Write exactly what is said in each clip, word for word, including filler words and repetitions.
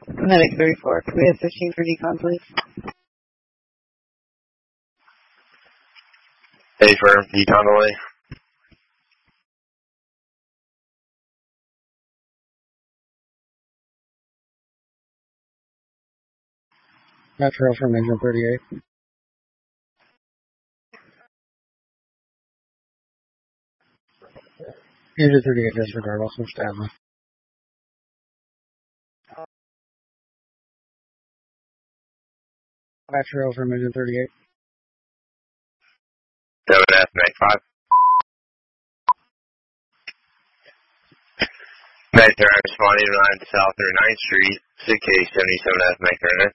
Medic thirty-four, can we have fifteen for decon, please? Hey, firm, decon away. Metro from engine thirty-eight. Engine thirty-eight, disregard, also Stanley. Metro from engine thirty-eight. seven F, Mag five. Metro, responding to nine South thirty-ninth Street, C K seventy-seven F, Mag thirty-nine.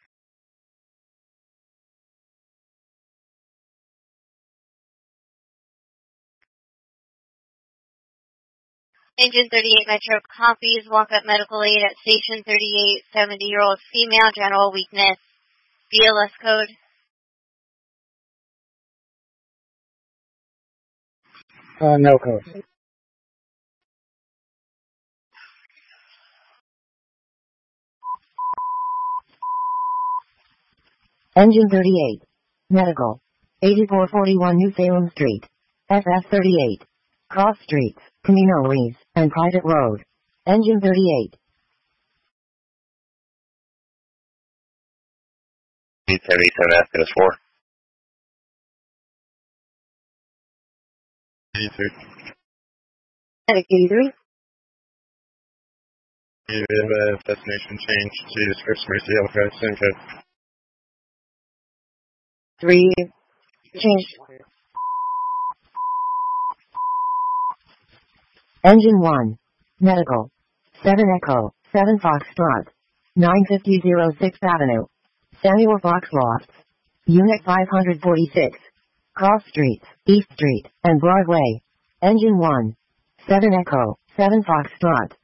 Engine thirty-eight Metro copies, walk-up medical aid at station thirty-eight, seventy-year-old female, general weakness, B L S code. Uh, no code. Engine thirty-eight. Medical. eighty-four forty-one New Salem Street. F F thirty-eight. Cross Streets, Camino Reeves, and Private Road. Engine thirty-eight. seventy-seven F, goes four. eighty-three. Medic eighty-three. You have a destination change to Scripps Mercy Hillcrest, same code. Three. Change. Engine one. Medical. seven Echo, seven Foxtrot. nine fifty oh sixth Avenue. Samuel Fox Lofts. Unit five forty-six. Cross Streets, East Street, and Broadway. Engine one. seven Echo, seven Foxtrot.